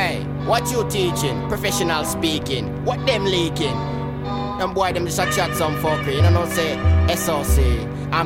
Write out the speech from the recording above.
Hey, what you teaching? Professional speaking. What them leaking? Them boy them just a chat some fuckery. You know say SOC.